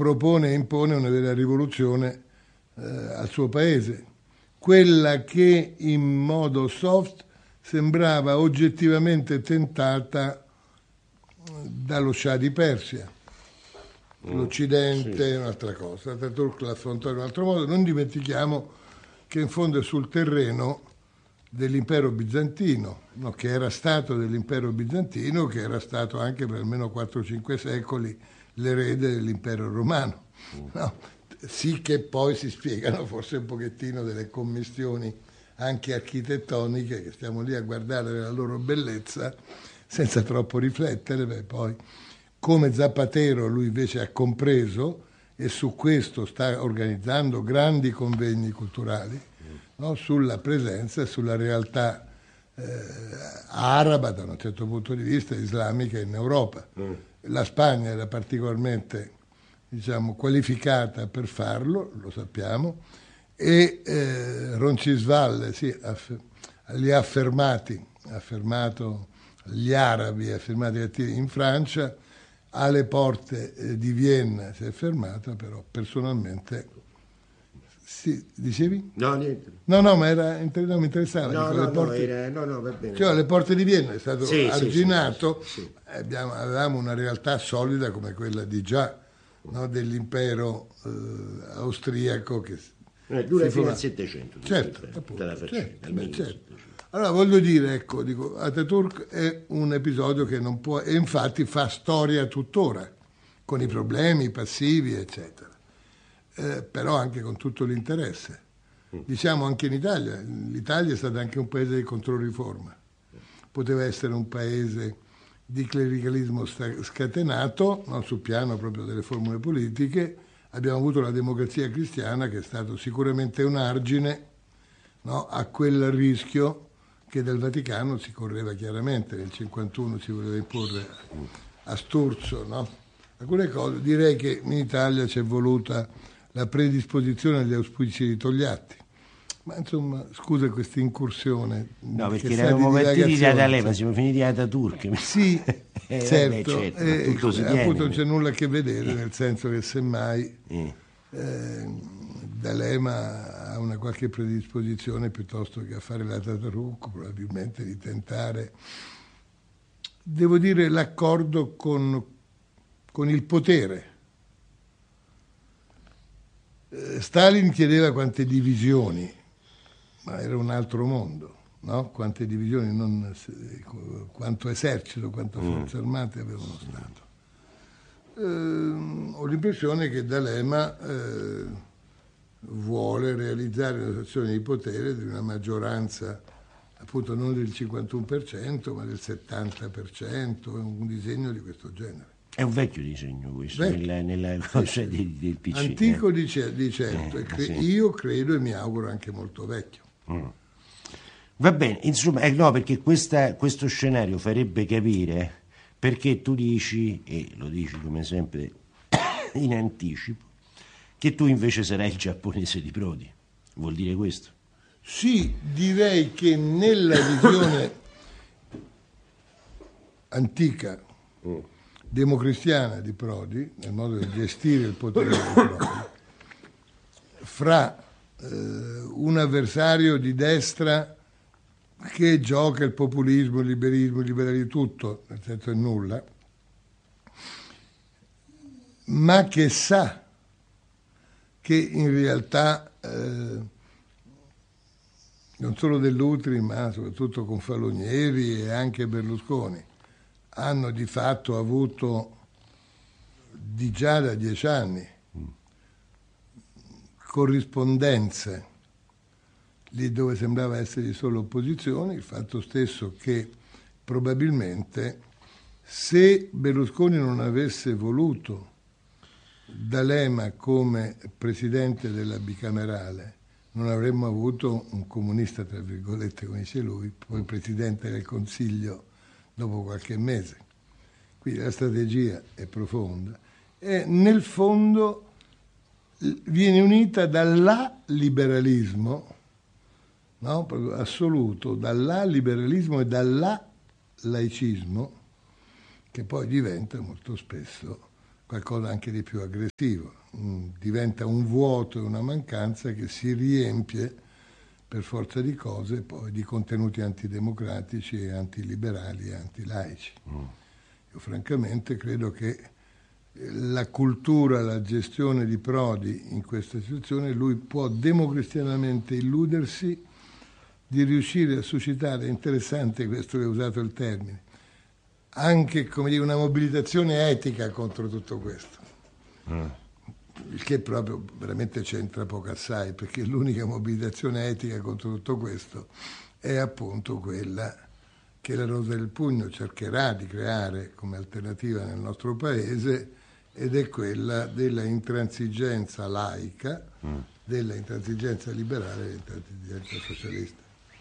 propone e impone una vera rivoluzione al suo paese, quella che in modo soft sembrava oggettivamente tentata dallo Shah di Persia. L'Occidente è un'altra cosa, Ataturk l'affrontò in un altro modo. Non dimentichiamo che in fondo è sul terreno dell'impero bizantino, no? Che era stato dell'impero bizantino, che era stato anche per almeno 4-5 secoli l'erede dell'impero romano, no? Sì, che poi si spiegano forse un pochettino delle commistioni anche architettoniche, che stiamo lì a guardare la loro bellezza senza troppo riflettere. Beh, poi come Zapatero lui invece ha compreso, e su questo sta organizzando grandi convegni culturali, no? Sulla presenza e sulla realtà araba, da un certo punto di vista, islamica in Europa. La Spagna era particolarmente, diciamo, qualificata per farlo, lo sappiamo, e Roncisvalle li ha affermato gli arabi, ha affermato in Francia, alle porte di Vienna si è fermata, però personalmente... Sì, dicevi? No, niente. No, ma non mi interessava. No, dico, va bene. Cioè, alle porte di Vienna è stato arginato, sì. Avevamo una realtà solida come quella di già, no, dell'impero austriaco che dura fino al Settecento. Certo, appunto, certo. Allora voglio dire, ecco, dico, Ataturk è un episodio che non può, e infatti fa storia tuttora, con i problemi passivi, eccetera. Però anche con tutto l'interesse. Diciamo anche in Italia, l'Italia è stata anche un paese di controriforma, poteva essere un paese di clericalismo scatenato, non sul piano proprio delle formule politiche. Abbiamo avuto la democrazia cristiana, che è stato sicuramente un argine, no, a quel rischio che dal Vaticano si correva chiaramente. Nel 1951 si voleva imporre a Sturzo, no? Alcune cose. Direi che in Italia c'è voluta la predisposizione agli auspici di Togliatti. Ma insomma, scusa questa incursione. No, perché eravamo partiti da D'Alema, siamo finiti ad Ataturk. Sì, certo. Appunto non c'è nulla a che vedere, nel senso che semmai D'Alema ha una qualche predisposizione piuttosto che a fare l'Ataturk, probabilmente di tentare, devo dire, l'accordo con il potere. Stalin chiedeva quante divisioni, ma era un altro mondo, no? Quante divisioni, non quanto esercito, quante forze armate aveva uno Stato. Ho l'impressione che D'Alema vuole realizzare una situazione di potere di una maggioranza, appunto non del 51%, ma del 70%, un disegno di questo genere. È un vecchio disegno questo, nella cosa del PC. Antico di certo, sì. Io credo e mi auguro anche molto vecchio. Va bene, insomma, no, perché questo scenario farebbe capire perché tu dici, e lo dici come sempre in anticipo, che tu invece sarai il giapponese di Prodi. Vuol dire questo? Sì, direi che nella visione antica democristiana di Prodi, nel modo di gestire il potere di Prodi, fra un avversario di destra che gioca il populismo, il liberismo, il liberalismo, tutto, nel senso è nulla, ma che sa che in realtà non solo Dell'Utri, ma soprattutto con Falonieri e anche Berlusconi, hanno di fatto avuto di già da 10 anni corrispondenze lì dove sembrava esserci solo opposizione, il fatto stesso che probabilmente se Berlusconi non avesse voluto D'Alema come presidente della bicamerale, non avremmo avuto un comunista, tra virgolette, come dice lui, poi presidente del Consiglio dopo qualche mese. Quindi la strategia è profonda e nel fondo viene unita dall'aliberalismo, no? Proprio assoluto, dall'aliberalismo e dall'laicismo, che poi diventa molto spesso qualcosa anche di più aggressivo. Diventa un vuoto e una mancanza che si riempie per forza di cose poi di contenuti antidemocratici e antiliberali e antilaici. Io francamente credo che la cultura, la gestione di Prodi in questa situazione, lui può democristianamente illudersi di riuscire a suscitare, interessante questo che hai usato il termine, anche come dire, una mobilitazione etica contro tutto questo. Il che proprio veramente c'entra poco assai, perché l'unica mobilitazione etica contro tutto questo è appunto quella che la Rosa del Pugno cercherà di creare come alternativa nel nostro paese, ed è quella della intransigenza laica, della intransigenza liberale e dell'intransigenza socialista.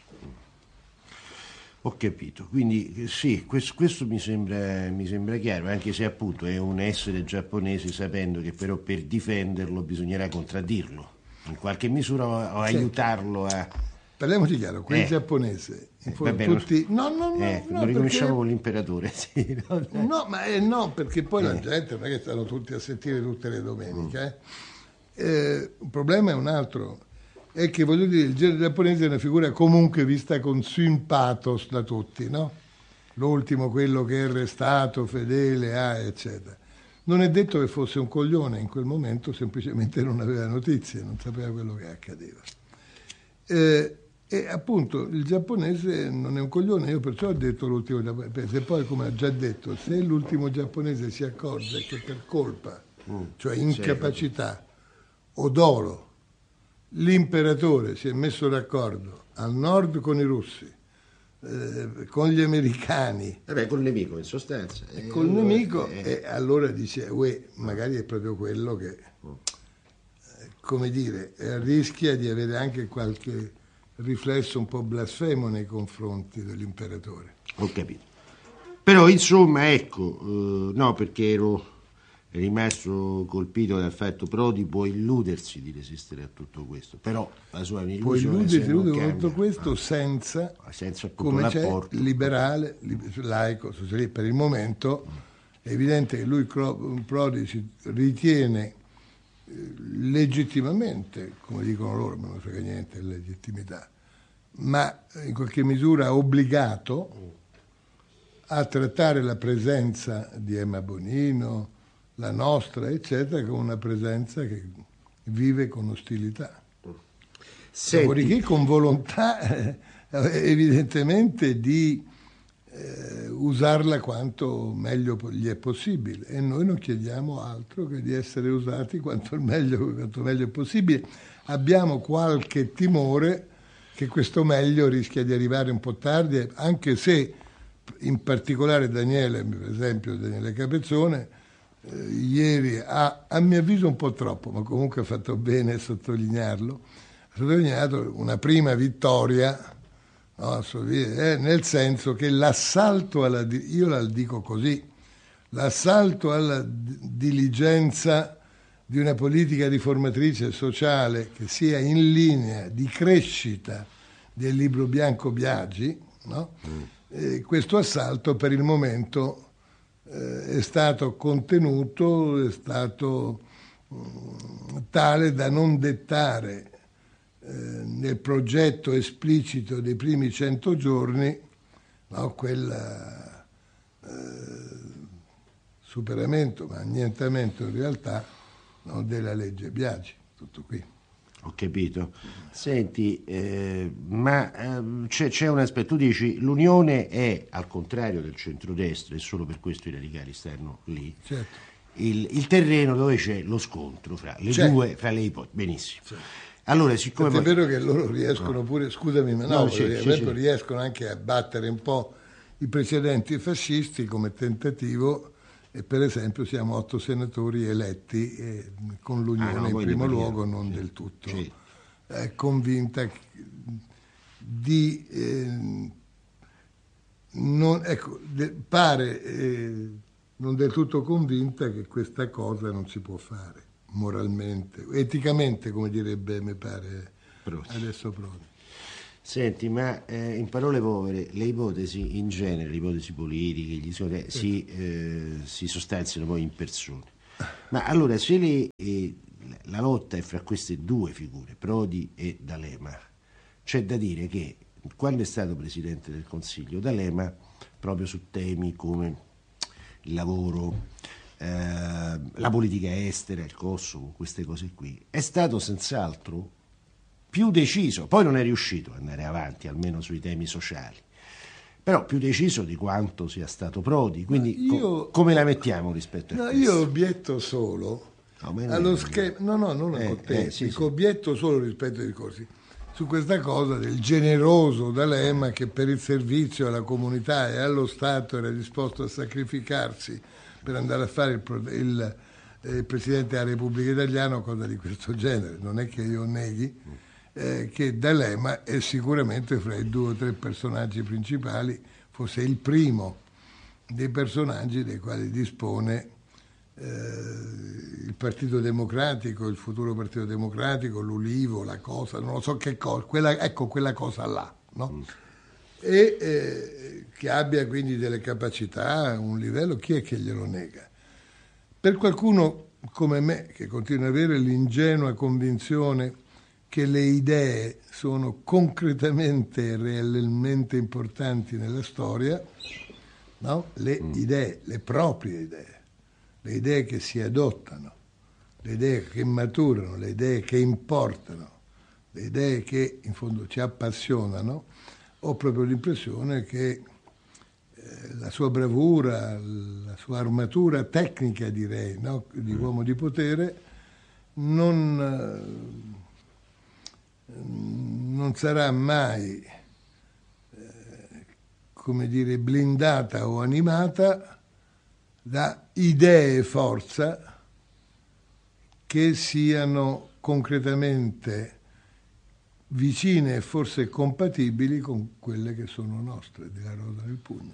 Ho capito, quindi sì, questo mi sembra chiaro, anche se appunto è un essere giapponese sapendo che però per difenderlo bisognerà contraddirlo, in qualche misura o aiutarlo a... Parliamoci chiaro, quel giapponese, vabbè, tutti... No, lo ricominciamo con l'imperatore, sì. No, perché poi la gente non è che stanno tutti a sentire tutte le domeniche. Il problema è un altro, è che voglio dire, il genere giapponese è una figura comunque vista con sympathos da tutti, no? L'ultimo, quello che è restato fedele a, eccetera. Non è detto che fosse un coglione, in quel momento semplicemente non aveva notizie, non sapeva quello che accadeva. E appunto il giapponese non è un coglione, io perciò ho detto l'ultimo giapponese, e poi come ha già detto, se l'ultimo giapponese si accorge che per colpa, cioè incapacità o dolo, l'imperatore si è messo d'accordo al nord con i russi, con gli americani, col nemico in sostanza, col nemico, e allora dice magari è proprio quello che, come dire, rischia di avere anche qualche riflesso un po' blasfemo nei confronti dell'imperatore. Ho capito. Però insomma, ecco, no, perché ero rimasto colpito dal fatto Prodi può illudersi di resistere a tutto questo, però la sua può illudersi di tutto questo senza come rapporto. C'è liberale, laico, socialista. Per il momento è evidente che lui, Prodi, si ritiene legittimamente, come dicono loro, non mi frega niente di legittimità, ma in qualche misura obbligato a trattare la presenza di Emma Bonino, la nostra, eccetera, come una presenza che vive con ostilità. Dopodiché con volontà evidentemente di usarla quanto meglio gli è possibile, e noi non chiediamo altro che di essere usati quanto meglio è possibile. Abbiamo qualche timore che questo meglio rischia di arrivare un po' tardi, anche se in particolare Daniele, per esempio Daniele Capezzone, ieri a mio avviso un po' troppo, ma comunque ha fatto bene a sottolinearlo, ha sottolineato una prima vittoria, no, nel senso che l'assalto io la dico così, l'assalto alla diligenza di una politica riformatrice sociale che sia in linea di crescita del libro bianco Biagi, no? Questo assalto per il momento è stato contenuto, è stato tale da non dettare nel progetto esplicito dei primi 100 giorni, no, quel superamento, ma annientamento in realtà, no, della legge Biagi. Tutto qui. Ho capito. Senti, ma c'è un aspetto, tu dici l'Unione è, al contrario del centrodestra, e solo per questo i radicali stanno lì, certo, il terreno dove c'è lo scontro fra le due, fra le ipotesi. Benissimo. Certo. Allora, siccome è vero che loro riescono pure, scusami, ma riescono anche a battere un po' i precedenti fascisti come tentativo, e per esempio siamo 8 senatori eletti con l'Unione in primo luogo, non del tutto convinta di pare non del tutto convinta che questa cosa non si può fare moralmente, eticamente, come direbbe, mi pare, adesso Prodi. Senti, ma in parole povere, le ipotesi in genere, le ipotesi politiche, si sostanziano poi in persone. Ma allora, se la lotta è fra queste due figure, Prodi e D'Alema, c'è da dire che quando è stato Presidente del Consiglio, D'Alema, proprio su temi come il lavoro, la politica estera, il Kosovo, queste cose qui, è stato senz'altro più deciso. Poi non è riuscito ad andare avanti, almeno sui temi sociali, però più deciso di quanto sia stato Prodi. Quindi come la mettiamo rispetto a questo? Io obietto solo allo schema, non a te, sì. Obietto solo rispetto ai discorsi su questa cosa del generoso D'Alema che per il servizio alla comunità e allo Stato era disposto a sacrificarsi per andare a fare il Presidente della Repubblica Italiana o cosa di questo genere. Non è che io neghi che D'Alema è sicuramente fra i 2 o 3 personaggi principali, forse il primo dei personaggi dei quali dispone il Partito Democratico, il futuro Partito Democratico, l'Ulivo, la cosa, non lo so che cosa, quella cosa là, no? E che abbia quindi delle capacità, un livello, chi è che glielo nega? Per qualcuno come me, che continua ad avere l'ingenua convinzione che le idee sono concretamente e realmente importanti nella storia, no? Le idee, le proprie idee, le idee che si adottano, le idee che maturano, le idee che importano, le idee che in fondo ci appassionano, ho proprio l'impressione che la sua bravura, la sua armatura tecnica, direi, no? Di uomo di potere, non sarà mai, come dire, blindata o animata da idee e forza che siano concretamente vicine e forse compatibili con quelle che sono nostre, della rosa nel pugno.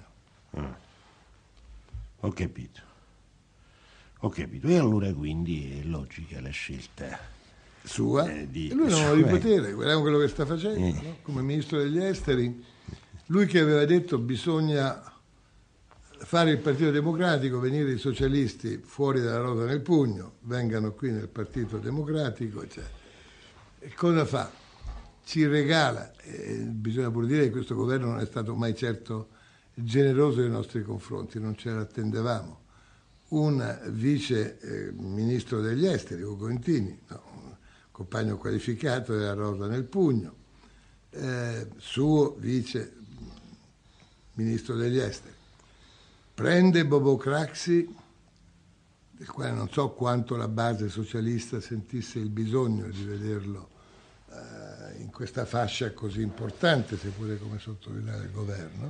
Ho capito. E allora quindi è logica la scelta sua. Lui non ha di potere, guardiamo quello che sta facendo, no? Come ministro degli esteri. Lui che aveva detto bisogna fare il Partito Democratico, venire i socialisti fuori dalla rosa nel pugno, vengano qui nel Partito Democratico, eccetera. E cosa fa? Ci regala, bisogna pure dire che questo governo non è stato mai certo generoso nei nostri confronti, non ce l'attendevamo, un vice ministro degli esteri, Ugo Intini, no, compagno qualificato della rosa nel pugno, suo vice ministro degli esteri, prende Bobo Craxi, del quale non so quanto la base socialista sentisse il bisogno di vederlo in questa fascia così importante, seppure come sottosegretario del governo,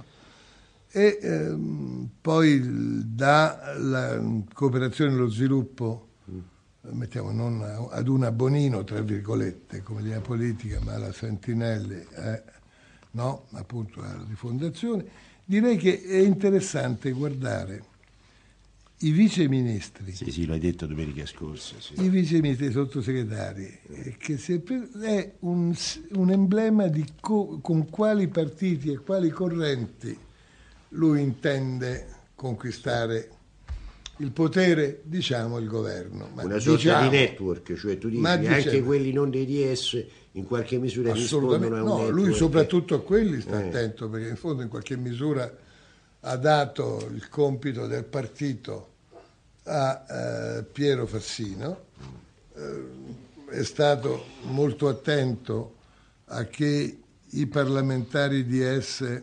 e poi dà la cooperazione e lo sviluppo, mettiamo non ad una Bonino, tra virgolette, come linea politica, ma alla Santinelli, no, appunto alla rifondazione. Direi che è interessante guardare i viceministri. Sì, l'hai detto domenica scorsa. Sì. I viceministri, i sottosegretari, che è un emblema di con quali partiti e quali correnti lui intende conquistare il potere, diciamo, il governo. Ma una sorta di network, cioè tu dici che anche quelli non dei DS in qualche misura rispondono a un network. Lui soprattutto a quelli sta attento, perché in fondo in qualche misura ha dato il compito del partito a Piero Fassino, è stato molto attento a che i parlamentari DS,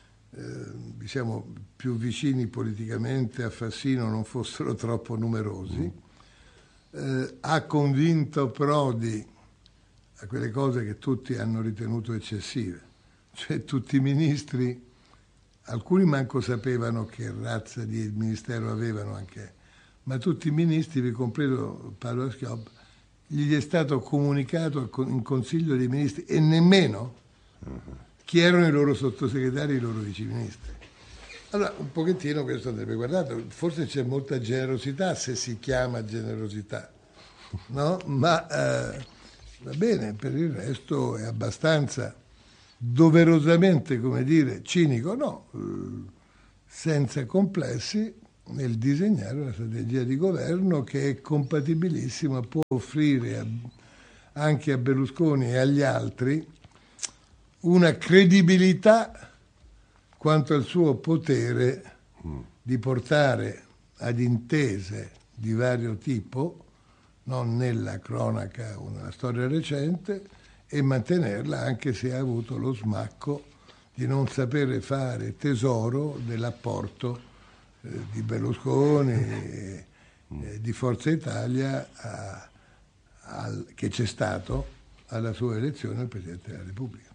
diciamo più vicini politicamente a Fassino, non fossero troppo numerosi, ha convinto Prodi a quelle cose che tutti hanno ritenuto eccessive, cioè tutti i ministri, alcuni manco sapevano che razza di ministero avevano anche, ma tutti i ministri, vi compreso Paolo Schioppa, gli è stato comunicato in Consiglio dei Ministri e nemmeno chi erano i loro sottosegretari e i loro viceministri. Allora, un pochettino questo andrebbe guardato, forse c'è molta generosità, se si chiama generosità, no? Ma va bene, per il resto è abbastanza doverosamente, come dire, cinico, no, senza complessi, nel disegnare una strategia di governo che è compatibilissima, può offrire anche a Berlusconi e agli altri una credibilità quanto al suo potere di portare ad intese di vario tipo, non nella cronaca o nella storia recente, e mantenerla anche se ha avuto lo smacco di non sapere fare tesoro dell'apporto di Berlusconi e di Forza Italia che c'è stato alla sua elezione al Presidente della Repubblica.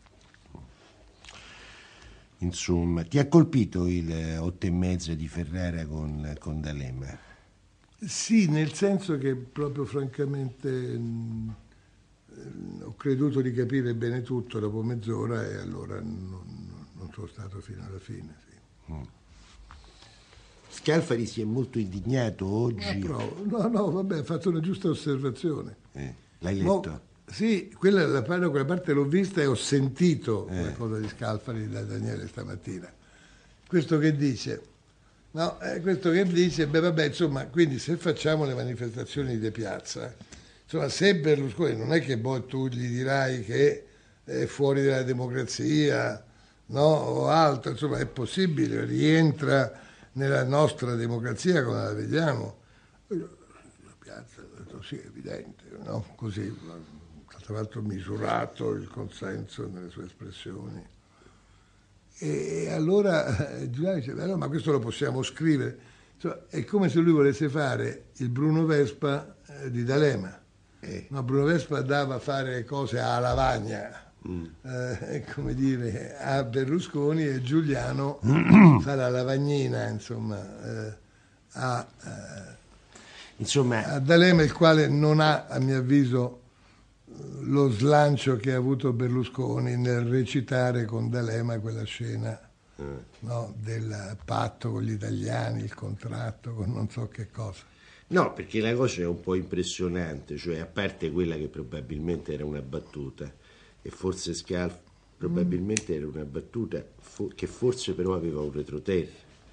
Insomma, ti ha colpito il 8,5 di Ferrara con D'Alema? Sì, nel senso che proprio francamente ho creduto di capire bene tutto dopo mezz'ora e allora non sono stato fino alla fine. Sì. Scalfari si è molto indignato oggi. No, vabbè, ha fatto una giusta osservazione. L'hai letto? Sì, quella parte l'ho vista e ho sentito la cosa di Scalfari da Daniele stamattina. Questo che dice, vabbè, insomma, quindi se facciamo le manifestazioni di piazza, insomma, se Berlusconi non è che tu gli dirai che è fuori dalla democrazia, no, o altro, insomma, è possibile, rientra nella nostra democrazia come la vediamo. La piazza, sì, è evidente, no? Così, tra l'altro misurato il consenso nelle sue espressioni. E allora Giuliano dice, no, ma questo lo possiamo scrivere. Insomma, è come se lui volesse fare il Bruno Vespa di D'Alema. No, Bruno Vespa dava fare cose a Lavagna, come dire, a Berlusconi, e Giuliano fa la lavagnina, insomma, a D'Alema, il quale non ha, a mio avviso, lo slancio che ha avuto Berlusconi nel recitare con D'Alema quella scena no, del patto con gli italiani, il contratto con non so che cosa. No, perché la cosa è un po' impressionante, cioè a parte quella che probabilmente era una battuta, e forse probabilmente era una battuta che forse però aveva un retroterra,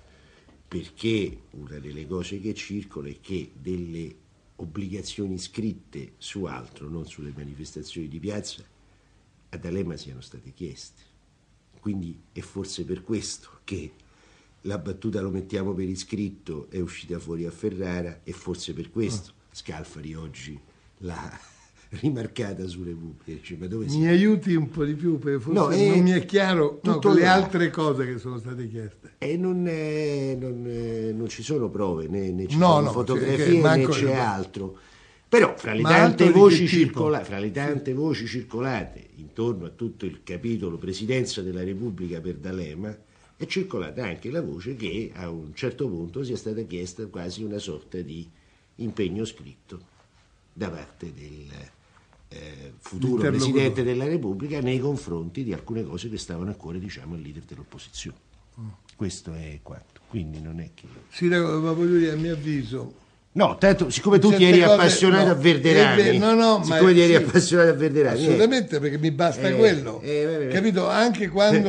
perché una delle cose che circola è che delle obbligazioni scritte su altro, non sulle manifestazioni di piazza, a D'Alema siano state chieste. Quindi è forse per questo che la battuta lo mettiamo per iscritto è uscita fuori a Ferrara, e forse per questo Scalfari oggi l'ha rimarcata su Repubblica. Dice, ma dove mi aiuti un po' di più, perché forse non mi è chiaro le altre cose che sono state chieste. E non ci sono prove, né ci sono fotografie, né c'è altro. Però fra le tante voci circolate intorno a tutto il capitolo Presidenza della Repubblica per D'Alema, è circolata anche la voce che a un certo punto sia stata chiesta quasi una sorta di impegno scritto da parte del futuro Presidente della Repubblica nei confronti di alcune cose che stavano a cuore, diciamo, al leader dell'opposizione. Questo è quanto. Quindi non è che... Sì, ma voglio dire, a mio avviso... No, tanto, siccome tu ti eri appassionato a Verderani, appassionato a Verderani, assolutamente, perché mi basta quello, capito? Anche quando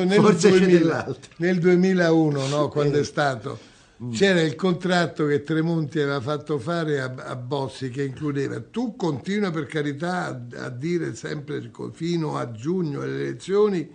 nel 2001, no, quando è stato, c'era il contratto che Tremonti aveva fatto fare a Bossi, che includeva: tu continua per carità a dire sempre fino a giugno alle elezioni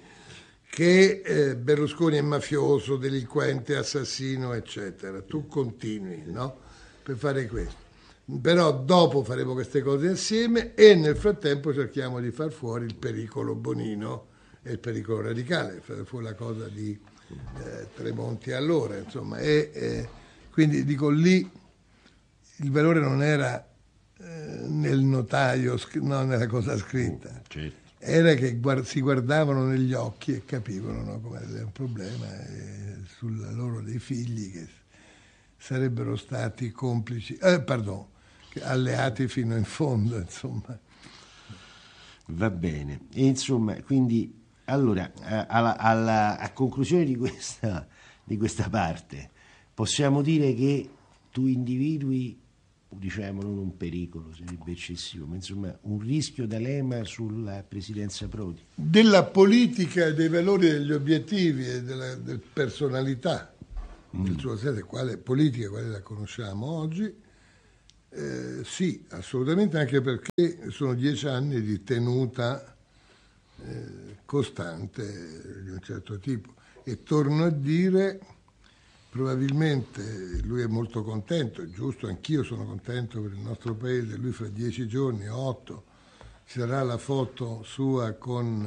che Berlusconi è mafioso, delinquente, assassino, eccetera, tu continui, no? Per fare questo, però dopo faremo queste cose assieme, e nel frattempo cerchiamo di far fuori il pericolo Bonino e il pericolo radicale. Fu la cosa di Tremonti allora, insomma, e quindi dico, lì il valore non era nel notaio, no, nella cosa scritta, era che si guardavano negli occhi e capivano, no, come era un problema sulla loro dei figli che sarebbero stati complici, alleati fino in fondo, insomma. Va bene, e insomma, quindi, allora, a conclusione di questa parte, possiamo dire che tu individui, diciamo, non un pericolo, sarebbe eccessivo, ma insomma un rischio D'Alema sulla presidenza Prodi? Della politica, dei valori, degli obiettivi e della personalità nel suo senso, quale politica, quale la conosciamo oggi. Sì, assolutamente, anche perché sono 10 anni di tenuta costante di un certo tipo. E torno a dire, probabilmente lui è molto contento, è giusto, anch'io sono contento per il nostro paese. Lui fra 10 giorni, 8, ci sarà la foto sua con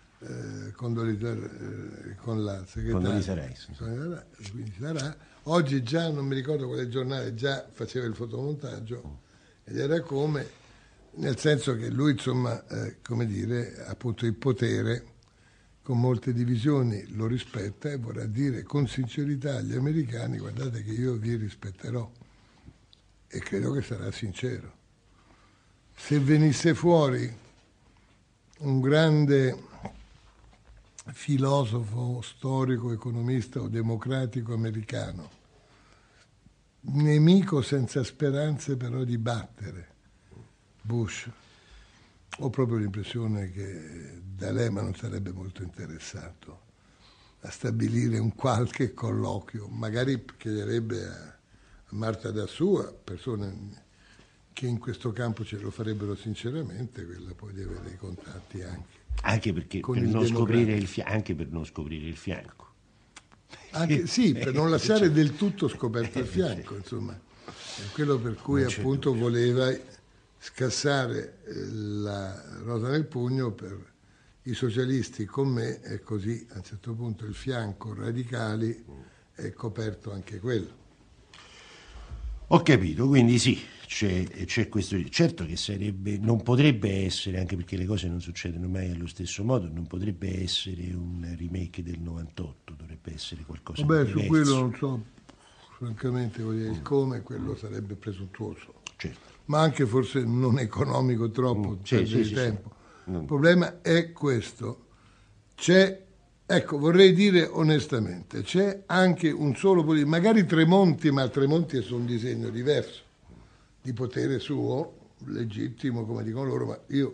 la segretaria. Quindi sarà. Oggi già, non mi ricordo quale giornale, già faceva il fotomontaggio ed era come, nel senso che lui, insomma, come dire, appunto il potere, con molte divisioni, lo rispetta e vorrà dire con sincerità agli americani: guardate che io vi rispetterò, e credo che sarà sincero. Se venisse fuori un grande filosofo, storico, economista o democratico americano, nemico senza speranze però di battere Bush, ho proprio l'impressione che D'Alema non sarebbe molto interessato a stabilire un qualche colloquio, magari chiederebbe a Marta da Sua, persone che in questo campo ce lo farebbero sinceramente, quella poi deve avere dei contatti anche perché per non scoprire anche per non scoprire il fianco. Anche, sì, per non lasciare del tutto scoperto il fianco, insomma. È quello per cui appunto voleva scassare la rosa nel pugno per i socialisti con me, e così a un certo punto il fianco radicali è coperto anche quello. Ho capito, quindi sì, c'è questo. Certo che non potrebbe essere, anche perché le cose non succedono mai allo stesso modo, non potrebbe essere un remake del 98, dovrebbe essere qualcosa di diverso. Su quello non so, francamente, il come, quello sarebbe presuntuoso. Certo. Ma anche forse non economico troppo, perdere tempo. Sì. Il problema è questo. Ecco, vorrei dire onestamente, c'è anche un solo politico, magari Tremonti, ma Tremonti è su un disegno diverso, di potere suo, legittimo, come dicono loro, ma io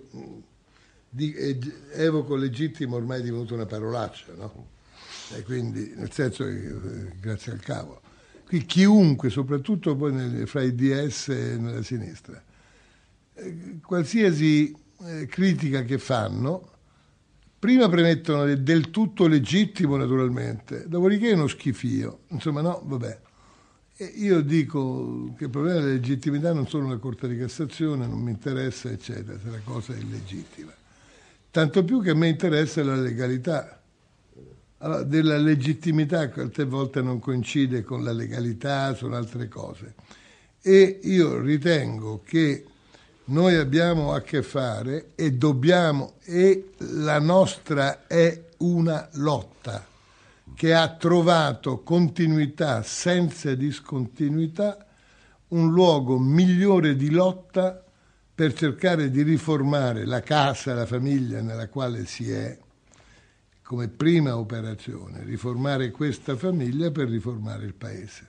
evoco legittimo, ormai è divenuto una parolaccia, no? E quindi, nel senso che, grazie al cavolo. Qui chiunque, soprattutto poi fra i DS e nella sinistra, qualsiasi critica che fanno, prima premettono del tutto legittimo, naturalmente, dopodiché è uno schifio. Insomma, no, vabbè. E io dico che il problema della legittimità non sono la Corte di Cassazione, non mi interessa, eccetera, se la cosa è illegittima. Tanto più che a me interessa la legalità. Allora, della legittimità qualche volta non coincide con la legalità, sono altre cose. E io ritengo che noi abbiamo a che fare e la nostra è una lotta che ha trovato continuità senza discontinuità, un luogo migliore di lotta per cercare di riformare la casa, la famiglia nella quale si è, come prima operazione, riformare questa famiglia per riformare il paese.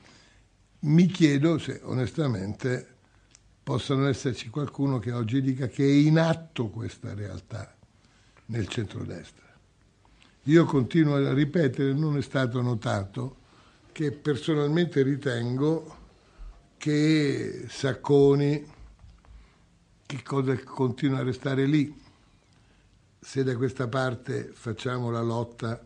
Mi chiedo se onestamente possano esserci qualcuno che oggi dica che è in atto questa realtà nel centrodestra. Io continuo a ripetere, non è stato notato, che personalmente ritengo che Sacconi, che cosa continua a restare lì, se da questa parte facciamo la lotta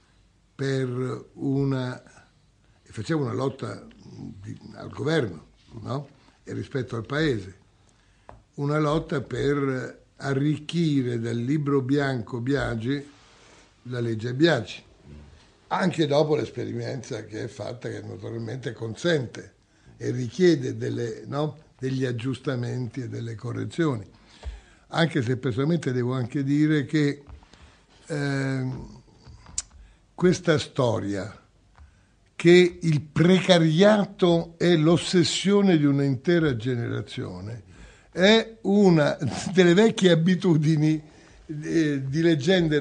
per facciamo una lotta al governo, no? E rispetto al paese, una lotta per arricchire dal libro bianco Biagi la legge Biagi, anche dopo l'esperienza che è fatta, che naturalmente consente e richiede degli aggiustamenti e delle correzioni, anche se personalmente devo anche dire che questa storia che il precariato è l'ossessione di un'intera generazione è una delle vecchie abitudini di leggende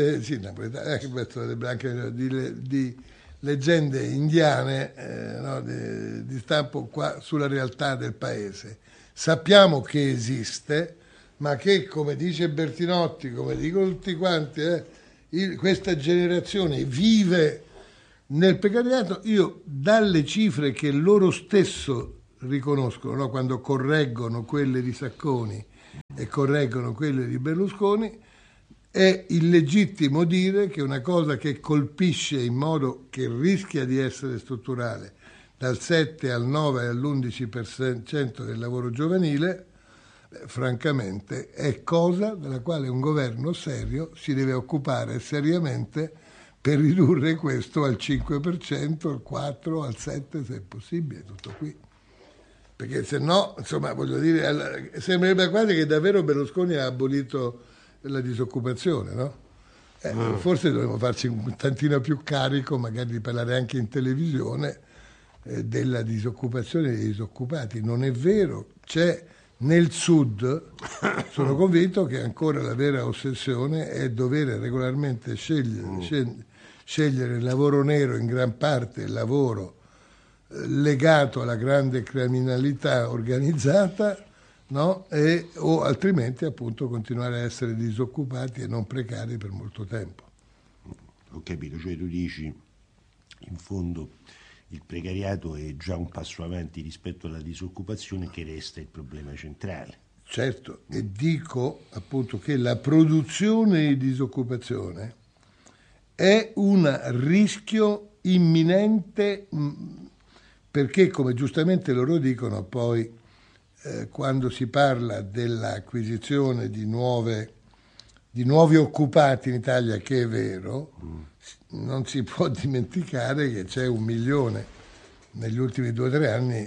di leggende indiane, di stampo qua sulla realtà del paese. Sappiamo che esiste, ma che, come dice Bertinotti, come dicono tutti quanti, questa generazione vive Nel precariato io, dalle cifre che loro stesso riconoscono, no? Quando correggono quelle di Sacconi e correggono quelle di Berlusconi, è illegittimo dire che una cosa che colpisce in modo che rischia di essere strutturale, dal 7 al 9 all'11% del lavoro giovanile, francamente è cosa della quale un governo serio si deve occupare seriamente per ridurre questo al 5%, al 4%, al 7% se è possibile, tutto qui. Perché se no, insomma, voglio dire, sembrerebbe quasi che davvero Berlusconi ha abolito la disoccupazione, no? Forse dovremmo farci un tantino più carico, magari di parlare anche in televisione, della disoccupazione dei disoccupati. Non è vero, c'è nel sud, sono convinto che ancora la vera ossessione è dover regolarmente scegliere il lavoro nero, in gran parte il lavoro legato alla grande criminalità organizzata, no? O altrimenti appunto continuare a essere disoccupati e non precari per molto tempo. Ho capito, cioè tu dici in fondo il precariato è già un passo avanti rispetto alla disoccupazione, che resta il problema centrale. Certo, e dico appunto che la produzione di disoccupazione è un rischio imminente, perché come giustamente loro dicono poi, quando si parla dell'acquisizione di nuovi occupati in Italia, che è vero, non si può dimenticare che c'è 1 milione, negli ultimi 2 o 3 anni,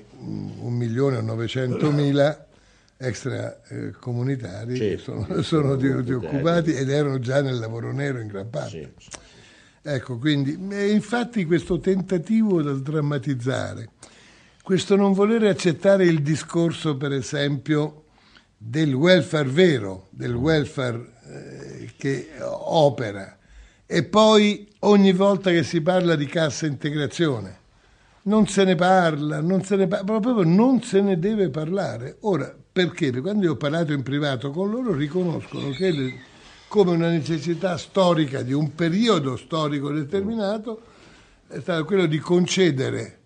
1.900.000 extracomunitari che sono occupati ed erano già nel lavoro nero in gran parte. Sì. Ecco, quindi, infatti questo tentativo da drammatizzare, questo non voler accettare il discorso, per esempio, del welfare vero, del welfare che opera, e poi ogni volta che si parla di cassa integrazione non se ne parla, proprio non se ne deve parlare. Ora, perché? Perché quando io ho parlato in privato con loro riconoscono che come una necessità storica di un periodo storico determinato è stato quello di concedere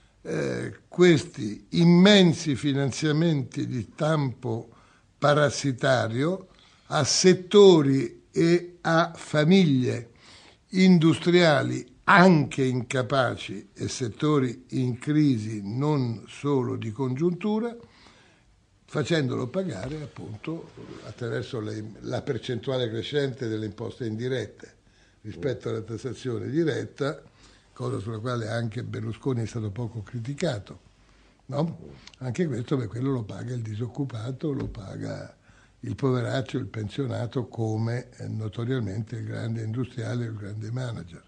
questi immensi finanziamenti di stampo parassitario a settori e a famiglie industriali anche incapaci e settori in crisi non solo di congiuntura, facendolo pagare appunto attraverso la percentuale crescente delle imposte indirette rispetto alla tassazione diretta, cosa sulla quale anche Berlusconi è stato poco criticato, no? Anche questo, per quello lo paga il disoccupato, lo paga il poveraccio, il pensionato, come notoriamente il grande industriale, il grande manager.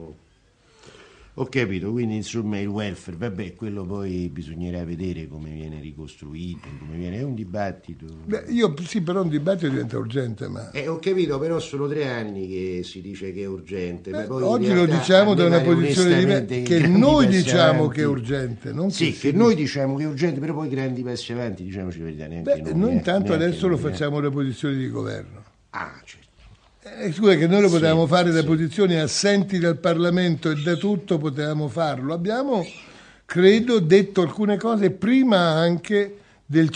Ho capito, quindi insomma il welfare, vabbè, quello poi bisognerà vedere come viene ricostruito, è un dibattito. Sì, però un dibattito diventa urgente, ma... Ho capito, però sono 3 anni che si dice che è urgente. Ma poi oggi lo diciamo da una posizione diversa, che noi diciamo che è urgente, non sì, che noi diciamo che è urgente, però poi grandi passi avanti, diciamoci la verità, neanche noi intanto adesso lo facciamo da posizione di governo. Ah, certo. Scusa, che noi lo potevamo fare da posizioni assenti dal Parlamento e da tutto potevamo farlo. Abbiamo, credo, detto alcune cose prima anche del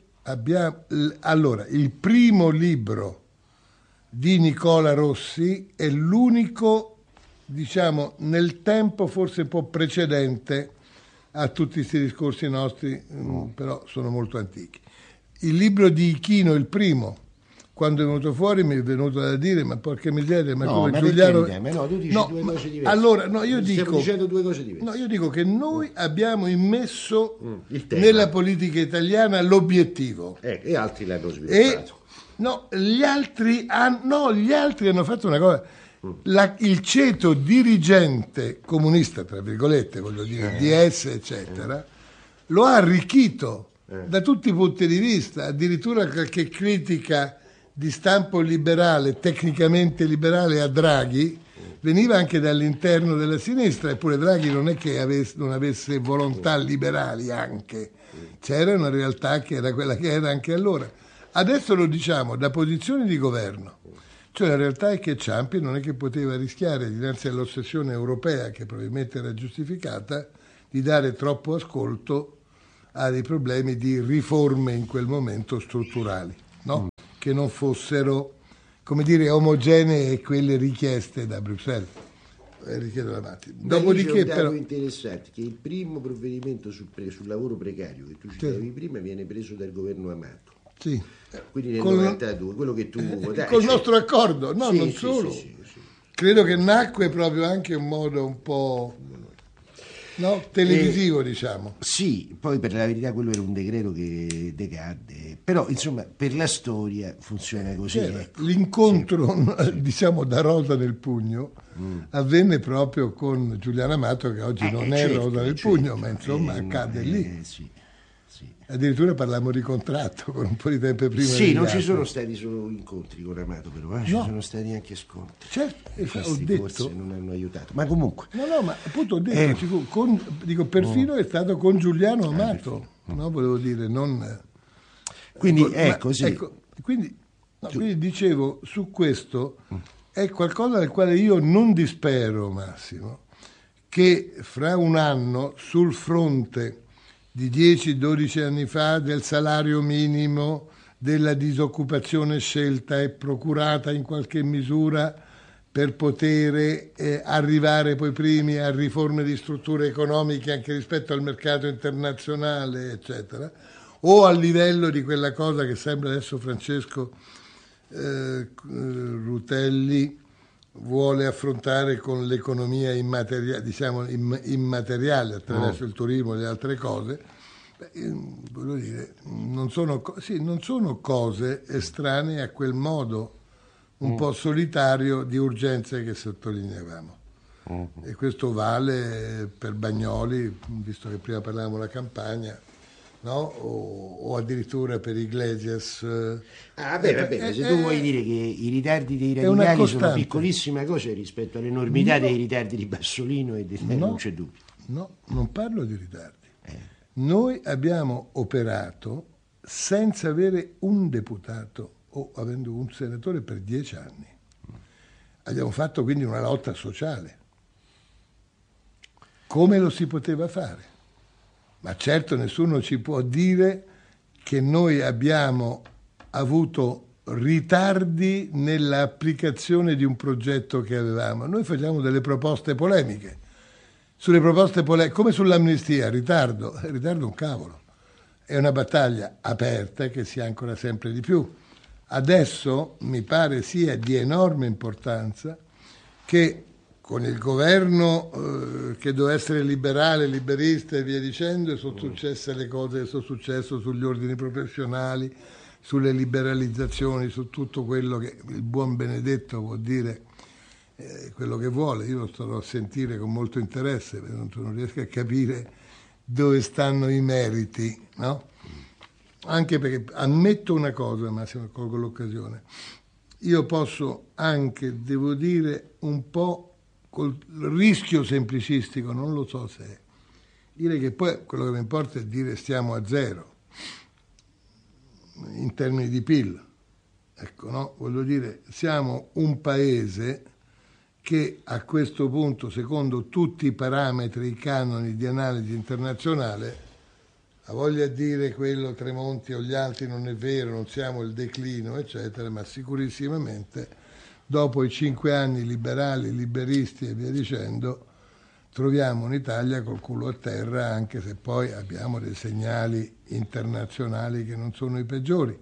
allora, il primo libro di Nicola Rossi è l'unico, diciamo, nel tempo forse un po' precedente a tutti questi discorsi nostri, però sono molto antichi. Il libro di Ichino, il primo, quando è venuto fuori mi è venuto da dire, ma porca miseria, ma come Giuliano... No, tu dici 2 cose diverse. Allora, no, io dico... Stiamo dicendo 2 cose diverse. No, io dico che noi abbiamo immesso nella politica italiana l'obiettivo. E altri l'hanno sviluppato. Gli altri hanno fatto una cosa. Il ceto dirigente comunista, tra virgolette, voglio dire, DS, eccetera, lo ha arricchito da tutti i punti di vista, addirittura qualche critica di stampo liberale, tecnicamente liberale a Draghi, veniva anche dall'interno della sinistra, eppure Draghi non è che non avesse volontà liberali anche, c'era una realtà che era quella che era anche allora. Adesso lo diciamo da posizioni di governo, Cioè la realtà è che Ciampi non è che poteva rischiare, dinanzi all'ossessione europea, che probabilmente era giustificata, di dare troppo ascolto a dei problemi di riforme in quel momento strutturali, no? Che non fossero, come dire, omogenee e quelle richieste da Bruxelles. Richiedo la Matti. Dopodiché, c'è un dato interessante, che il primo provvedimento sul lavoro precario che tu citavi prima viene preso dal governo Amato. Sì. Quindi nel 92, quello che tu votavi. Col nostro accordo, no, sì, non sì, solo. Sì. Credo che nacque proprio anche in modo un po', no, televisivo, diciamo. Sì, poi per la verità quello era un decreto che decadde, però insomma per la storia funziona così. Ecco. L'incontro, diciamo, da rosa nel pugno avvenne proprio con Giuliano Amato, che oggi non è rosa nel pugno, ma insomma accade lì. Sì. Addirittura parliamo di contratto con un po' di tempo prima. Sì, non ci sono stati solo incontri con Amato, però ci sono stati anche scontri. Certo, ho detto, forse non hanno aiutato, ma comunque. No, ma appunto ho detto, perfino è stato con Giuliano Amato, no? Volevo dire, non. Quindi ecco, sì. Ecco, quindi dicevo, su questo è qualcosa del quale io non dispero, Massimo, che fra un anno sul fronte di 10-12 anni fa del salario minimo, della disoccupazione scelta e procurata in qualche misura per poter arrivare poi primi a riforme di strutture economiche anche rispetto al mercato internazionale, eccetera, o a livello di quella cosa che sembra adesso Francesco Rutelli vuole affrontare con l'economia immateriale attraverso il turismo e le altre cose. Voglio dire, non sono cose estranee a quel modo un po' solitario di urgenze che sottolineavamo. E questo vale per Bagnoli, visto che prima parlavamo della campagna, no? O addirittura per Iglesias. Se tu vuoi dire che i ritardi dei radicali sono piccolissime cose rispetto all'enormità dei ritardi di Bassolino e non c'è dubbio. No, non parlo di ritardi. Noi abbiamo operato senza avere un deputato o avendo un senatore per 10 anni. Abbiamo fatto quindi una lotta sociale. Come lo si poteva fare? Ma certo nessuno ci può dire che noi abbiamo avuto ritardi nell'applicazione di un progetto che avevamo. Noi facciamo delle proposte polemiche. Sulle proposte polemiche, come sull'amnistia, ritardo un cavolo. È una battaglia aperta che si ancora sempre di più. Adesso mi pare sia di enorme importanza che con il governo che doveva essere liberale, liberista e via dicendo, sono successe le cose che sono successe sugli ordini professionali, sulle liberalizzazioni, su tutto quello che il buon Benedetto può dire quello che vuole. Io lo starò a sentire con molto interesse, perché non riesco a capire dove stanno i meriti, no? Anche perché ammetto una cosa, Massimo, colgo l'occasione. Io posso anche, devo dire, un po' col rischio semplicistico, non lo so se dire che poi quello che mi importa è dire stiamo a zero in termini di PIL. Ecco, no? Voglio dire, siamo un paese che a questo punto, secondo tutti i parametri, i canoni di analisi internazionale, ha voglia di dire quello Tremonti o gli altri non è vero, non siamo il declino, eccetera, ma sicurissimamente dopo i 5 anni liberali, liberisti e via dicendo, troviamo un'Italia col culo a terra, anche se poi abbiamo dei segnali internazionali che non sono i peggiori.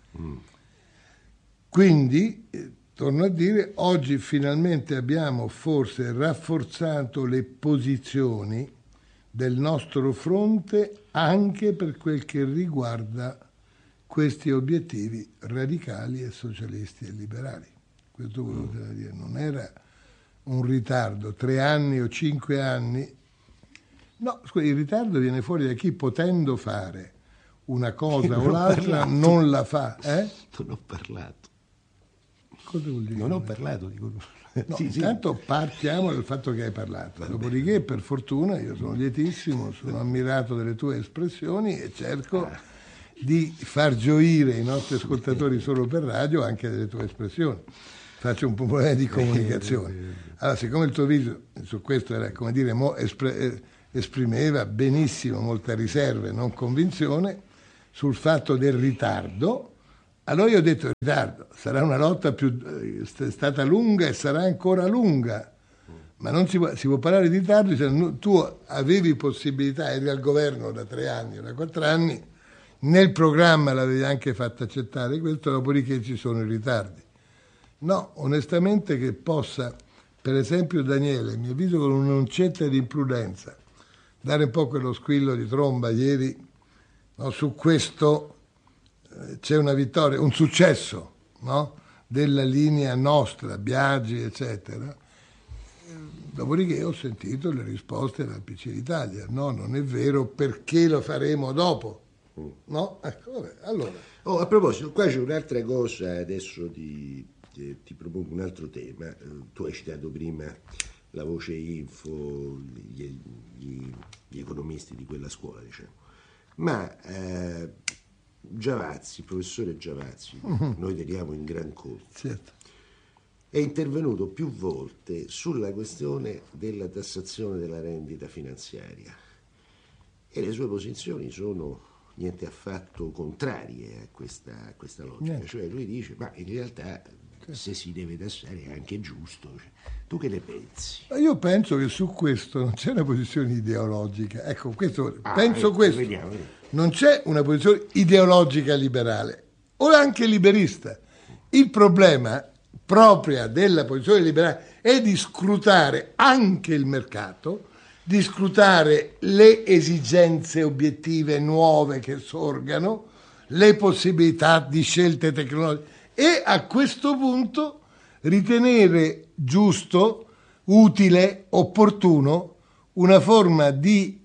Quindi, torno a dire, oggi finalmente abbiamo forse rafforzato le posizioni del nostro fronte anche per quel che riguarda questi obiettivi radicali e socialisti e liberali. Questo volevo dire, non era un ritardo, 3 anni o 5 anni. No, scusi, il ritardo viene fuori da chi potendo fare una cosa o l'altra non la fa. Non ho parlato. Cosa vuol dire? Non ho parlato. No, intanto partiamo dal fatto che hai parlato. Dopodiché, per fortuna, io sono lietissimo, sono ammirato delle tue espressioni e cerco di far gioire i nostri ascoltatori solo per radio anche delle tue espressioni. faccio un problema di comunicazione. Allora, siccome il tuo video su questo era, come dire, esprimeva benissimo molta riserva e non convinzione sul fatto del ritardo, allora io ho detto: ritardo, sarà una lotta è stata lunga e sarà ancora lunga, ma non si può parlare di ritardo se tu avevi possibilità, eri al governo da 3 anni o da 4 anni, nel programma l'avevi anche fatto accettare questo, dopodiché ci sono i ritardi. No, onestamente che possa, per esempio Daniele, mi avviso con un'oncetta di imprudenza, dare un po' quello squillo di tromba ieri, no, su questo c'è una vittoria, un successo, no, della linea nostra, Biagi, eccetera. Dopodiché ho sentito le risposte dal PC d'Italia: no, non è vero, perché lo faremo dopo. No? Ecco, vabbè, allora. Oh, a proposito, qua c'è un'altra cosa, adesso ti propongo un altro tema. Tu hai citato prima la voce Info, gli economisti di quella scuola, diciamo. Ma Giavazzi, il professore Giavazzi, noi teniamo in gran conto, Certo. è intervenuto più volte sulla questione della tassazione della rendita finanziaria e le sue posizioni sono niente affatto contrarie a questa logica. Cioè lui dice: ma in realtà se si deve tassare è anche giusto. Cioè, tu che ne pensi? Io penso che su questo non c'è una posizione ideologica. Ecco, penso questo. Vediamo. Non c'è una posizione ideologica liberale o anche liberista. Il problema proprio della posizione liberale è di scrutare anche il mercato, di scrutare le esigenze obiettive nuove che sorgano, le possibilità di scelte tecnologiche e a questo punto ritenere giusto, utile, opportuno una forma di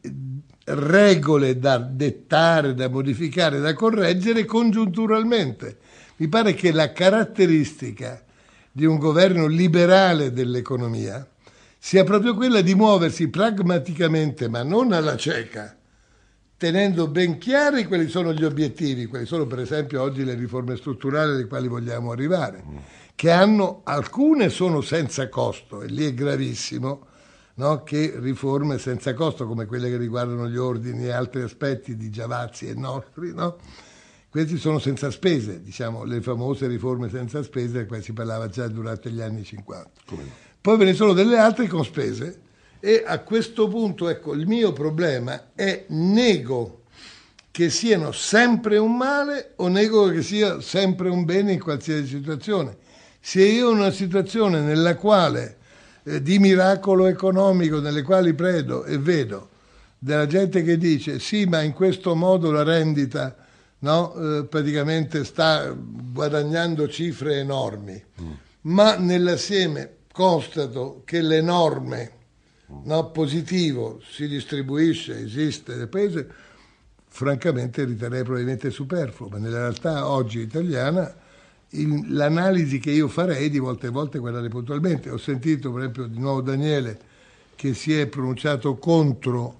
regole da dettare, da modificare, da correggere congiunturalmente. Mi pare che la caratteristica di un governo liberale dell'economia sia proprio quella di muoversi pragmaticamente, ma non alla cieca, tenendo ben chiari quali sono gli obiettivi, quali sono per esempio oggi le riforme strutturali alle quali vogliamo arrivare, che alcune sono senza costo, e lì è gravissimo, no? Che riforme senza costo come quelle che riguardano gli ordini e altri aspetti di Giavazzi e nostri, no? Questi sono senza spese, diciamo, le famose riforme senza spese, di cui si parlava già durante gli anni 50. Poi ve ne sono delle altre con spese e a questo punto, ecco, il mio problema è: nego che siano sempre un male o nego che sia sempre un bene in qualsiasi situazione. Se io ho una situazione nella quale di miracolo economico, nelle quali credo e vedo della gente che dice sì, ma in questo modo la rendita, no, praticamente sta guadagnando cifre enormi, ma nell'assieme constato che l'enorme, no, positivo si distribuisce, esiste nel paese, francamente riterrei probabilmente superfluo, ma nella realtà oggi italiana l'analisi che io farei di volta in volta è guardare puntualmente. Ho sentito per esempio di nuovo Daniele che si è pronunciato contro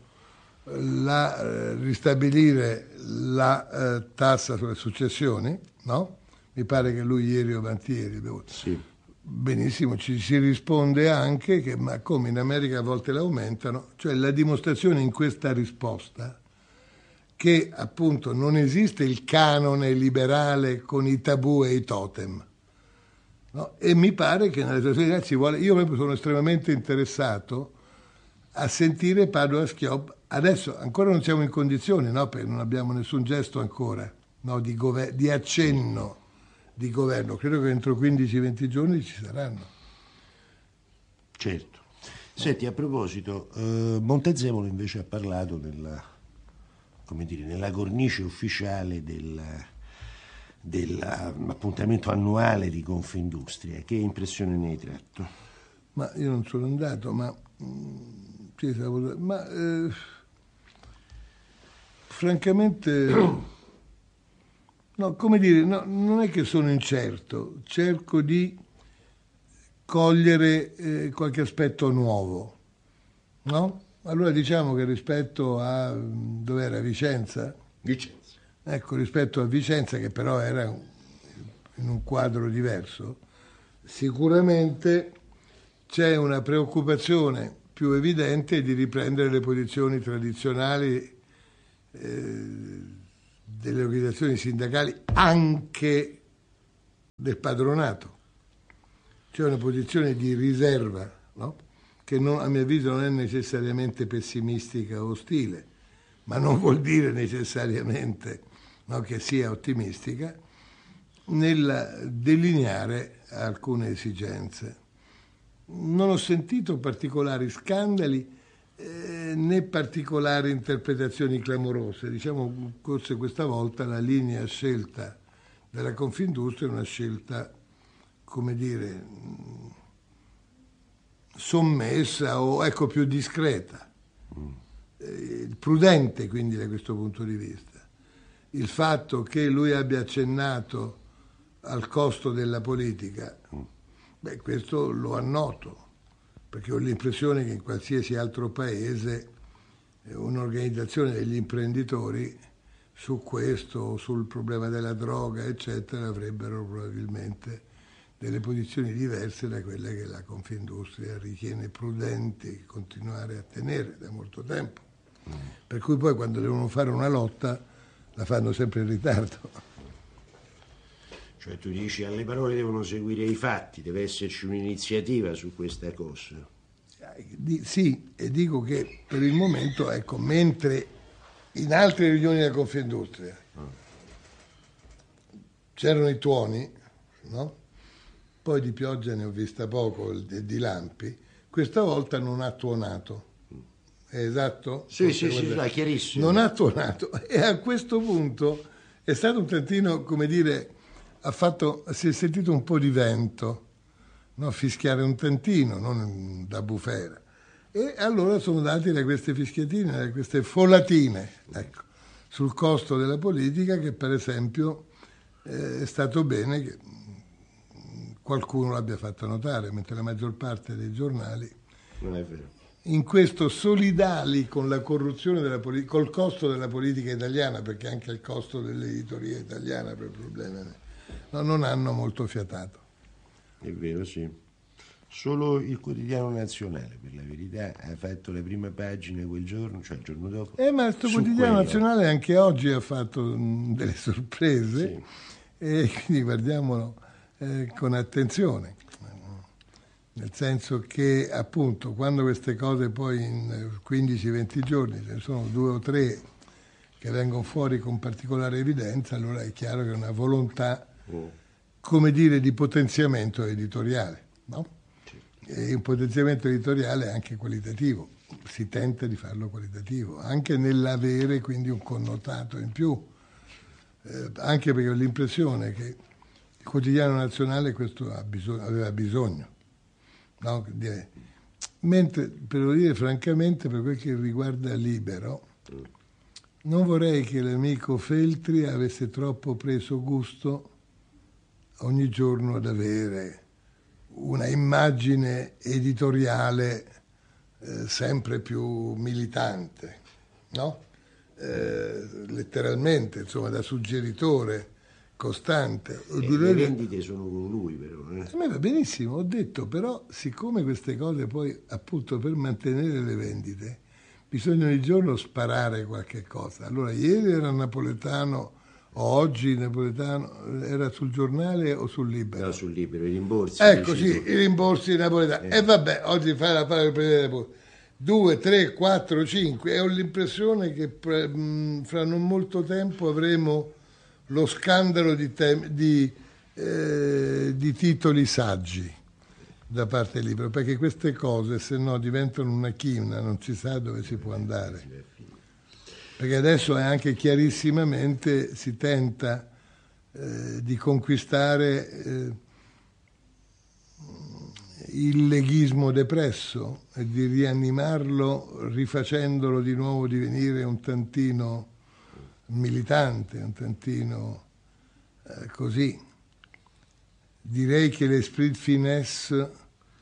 ristabilire la tassa sulle successioni, no? Mi pare che lui ieri o avantieri sì. Benissimo, ci si risponde anche che ma come in America a volte l'aumentano, cioè la dimostrazione in questa risposta che appunto non esiste il canone liberale con i tabù e i totem, no? E mi pare che nelle situazioni ci vuole, io proprio sono estremamente interessato a sentire Padoa-Schioppa. Adesso ancora non siamo in condizioni, no? Perché non abbiamo nessun gesto ancora, no? Di accenno di governo. Credo che entro 15-20 giorni ci saranno. Certo. Senti, a proposito, Montezemolo invece ha parlato nella cornice ufficiale dell'appuntamento annuale di Confindustria. Che impressione ne hai tratto? Ma io non sono andato, francamente no, come dire, no, non è che sono incerto, cerco di cogliere qualche aspetto nuovo, no? Allora diciamo che rispetto a dov'era Vicenza? Ecco, rispetto a Vicenza, che però era in un quadro diverso, sicuramente c'è una preoccupazione più evidente di riprendere le posizioni tradizionali delle organizzazioni sindacali, anche del padronato. C'è una posizione di riserva, no? Che a mio avviso non è necessariamente pessimistica o ostile, ma non vuol dire necessariamente, no, che sia ottimistica, nel delineare alcune esigenze. Non ho sentito particolari scandali né particolari interpretazioni clamorose. Diciamo, forse questa volta la linea scelta della Confindustria è una scelta, come dire, sommessa o ecco più discreta, prudente quindi da questo punto di vista. Il fatto che lui abbia accennato al costo della politica, questo lo annoto, perché ho l'impressione che in qualsiasi altro paese un'organizzazione degli imprenditori su questo, sul problema della droga, eccetera, avrebbero probabilmente delle posizioni diverse da quelle che la Confindustria ritiene prudenti continuare a tenere da molto tempo. Per cui poi quando devono fare una lotta la fanno sempre in ritardo. Cioè tu dici alle parole devono seguire i fatti, deve esserci un'iniziativa su questa cosa. Sì, e dico che per il momento, ecco, mentre in altre riunioni della Confindustria c'erano i tuoni, no? Poi di pioggia ne ho vista poco e di lampi, questa volta non ha tuonato. È esatto? Sì, è chiarissimo. Non ha tuonato e a questo punto è stato un tantino, come dire, si è sentito un po' di vento, no? Fischiare un tantino, non da bufera. E allora sono dati da queste fischiatine, da queste folatine, ecco, sul costo della politica, che per esempio è stato bene che qualcuno l'abbia fatto notare, mentre la maggior parte dei giornali non è vero. In questo solidali con la corruzione della politica, col costo della politica italiana, perché anche il costo dell'editoria italiana per problemi non hanno molto fiatato. È vero, sì. Solo il Quotidiano Nazionale, per la verità, ha fatto le prime pagine quel giorno, cioè il giorno dopo. Ma questo Quotidiano Nazionale anche oggi ha fatto delle sorprese, sì. E quindi guardiamolo con attenzione. Nel senso che appunto quando queste cose poi in 15-20 giorni ce ne sono 2 o 3 che vengono fuori con particolare evidenza, allora è chiaro che è una volontà, come dire, di potenziamento editoriale, no? E un potenziamento editoriale anche qualitativo, si tenta di farlo qualitativo, anche nell'avere quindi un connotato in più, anche perché ho l'impressione che il Quotidiano Nazionale questo aveva bisogno. No, mentre, per lo dire francamente, per quel che riguarda Libero, non vorrei che l'amico Feltri avesse troppo preso gusto ogni giorno ad avere una immagine editoriale sempre più militante, no? Letteralmente, insomma, da suggeritore costante. Le vendite sono con lui, però. A me va benissimo, ho detto, però siccome queste cose poi, appunto, per mantenere le vendite bisogna ogni giorno sparare qualche cosa. Allora ieri era Napoletano, oggi Napoletano, era sul giornale o sul Libero? No, sul Libero, i rimborsi. Ecco, sì, i rimborsi napoletani. E vabbè, oggi fai la parola del Presidente 2, 3, 4, 5 e ho l'impressione che fra non molto tempo avremo lo scandalo di titoli saggi da parte del Libero, perché queste cose se no diventano una china, non si sa dove si può andare, perché adesso è anche chiarissimamente si tenta di conquistare il leghismo depresso e di rianimarlo rifacendolo di nuovo divenire un tantino militante, un tantino così. Direi che l'esprit finesse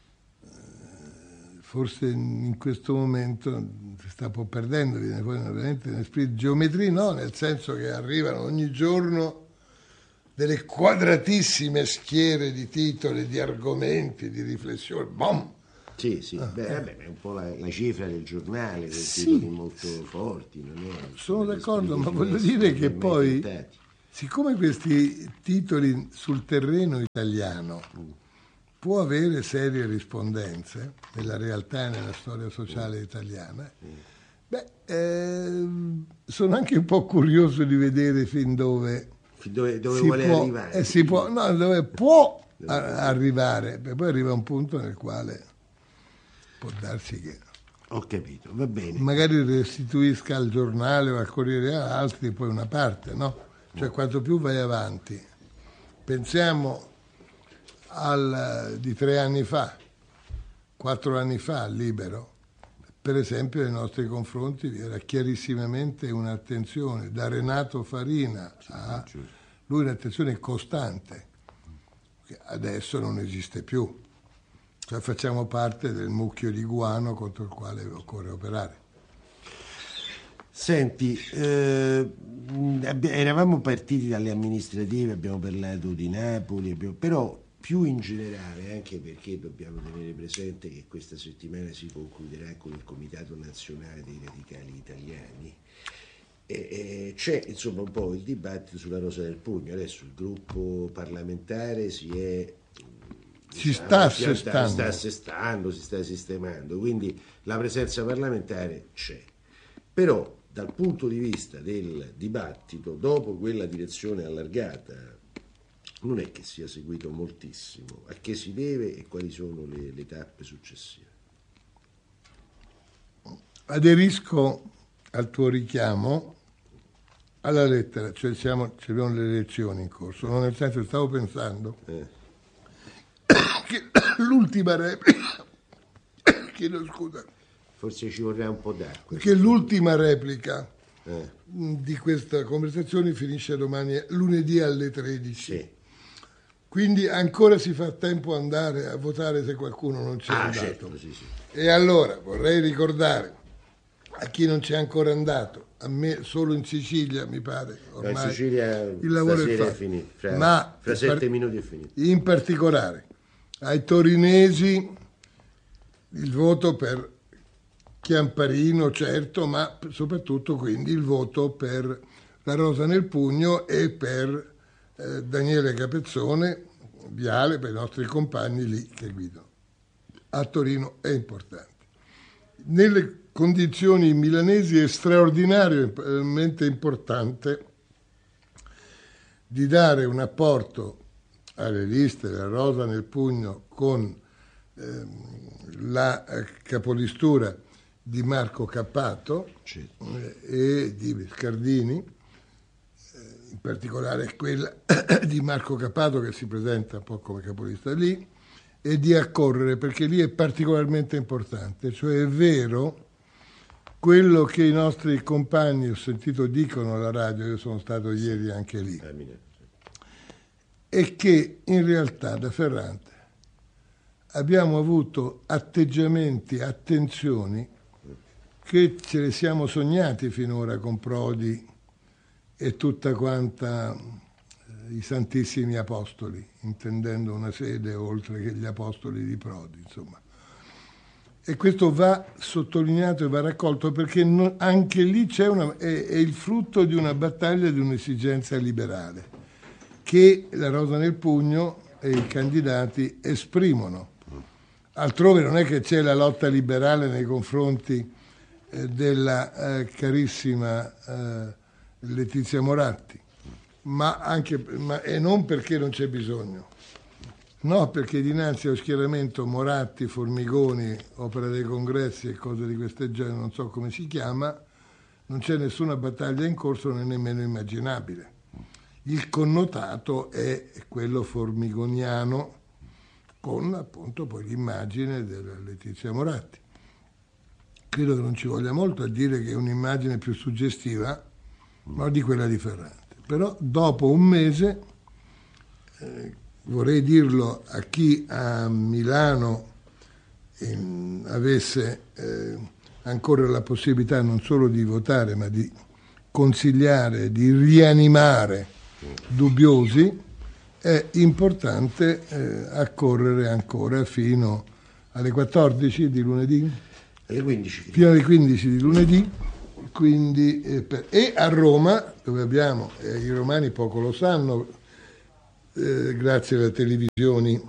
forse in questo momento si sta un po' perdendo, viene poi veramente l'esprit geometria, no, nel senso che arrivano ogni giorno delle quadratissime schiere di titoli, di argomenti, di riflessioni. Boom! Sì, vabbè, è un po' la cifra del giornale, con Sì. titoli molto forti. Non è, Sono d'accordo, ma voglio dire che poi, siccome questi titoli sul terreno italiano può avere serie rispondenze nella realtà e nella storia sociale italiana, sono anche un po' curioso di vedere fin dove vuole arrivare. Dove può arrivare, poi arriva un punto nel quale può darsi che... Ho capito, va bene. Magari restituisca al giornale o al Corriere o altri poi una parte, no? Cioè quanto più vai avanti. Pensiamo di 3 anni fa, 4 anni fa, al Libero, per esempio nei nostri confronti vi era chiarissimamente un'attenzione da Renato Farina a lui, un'attenzione costante, che adesso non esiste più. Cioè facciamo parte del mucchio di guano contro il quale occorre operare. Senti, eravamo partiti dalle amministrative, abbiamo parlato di Napoli, però più in generale, anche perché dobbiamo tenere presente che questa settimana si concluderà con il Comitato Nazionale dei Radicali Italiani, c'è insomma un po' il dibattito sulla Rosa del Pugno. Adesso il gruppo parlamentare si sta assestando, si sta sistemando, quindi la presenza parlamentare c'è. Però dal punto di vista del dibattito, dopo quella direzione allargata, non è che sia seguito moltissimo. A che si deve e quali sono le tappe successive? Aderisco al tuo richiamo alla lettera, cioè abbiamo le elezioni in corso, no? Nel senso, stavo pensando che l'ultima replica, chiedo scusa, forse ci vorrà un po' d'acqua, perché l'ultima replica di questa conversazione finisce lunedì alle 13. Sì. Quindi ancora si fa tempo andare a votare se qualcuno non c'è andato. Certo, sì. E allora vorrei ricordare a chi non c'è ancora andato, a me solo in Sicilia mi pare, ormai in Sicilia il lavoro è fatto, finito, fra 7 minuti è finito. In particolare ai torinesi il voto per Chiamparino, certo, ma soprattutto quindi il voto per la Rosa nel Pugno e per Daniele Capezzone, Viale, per i nostri compagni lì che guidano. A Torino è importante. Nelle condizioni milanesi è straordinariamente importante di dare un apporto alle liste della Rosa nel Pugno con la capolistura di Marco Cappato e di Biscardini, in particolare quella di Marco Cappato che si presenta un po' come capolista lì, e di accorrere, perché lì è particolarmente importante, cioè è vero quello che i nostri compagni, ho sentito, dicono alla radio, io sono stato ieri anche lì, è che in realtà da Ferrante abbiamo avuto atteggiamenti, attenzioni che ce le siamo sognati finora con Prodi e tutta quanta i Santissimi Apostoli, intendendo una sede oltre che gli Apostoli di Prodi, insomma. E questo va sottolineato e va raccolto perché anche lì è il frutto di una battaglia, di un'esigenza liberale che la Rosa nel Pugno e i candidati esprimono. Altrove non è che c'è la lotta liberale nei confronti della carissima Letizia Moratti, e non perché non c'è bisogno, no, perché dinanzi allo schieramento Moratti, Formigoni, Opera dei Congressi e cose di questo genere, non so come si chiama, non c'è nessuna battaglia in corso, non è nemmeno immaginabile. Il connotato è quello formigoniano, con appunto poi l'immagine della Letizia Moratti. Credo che non ci voglia molto a dire che è un'immagine più suggestiva, ma di quella di Ferrante. Però dopo un mese, vorrei dirlo a chi a Milano avesse ancora la possibilità non solo di votare, ma di consigliare, di rianimare dubbiosi, è importante accorrere ancora fino alle 14 di lunedì? Alle 15. Fino alle 15 di lunedì, quindi, e a Roma, dove abbiamo, i romani poco lo sanno, grazie alle televisioni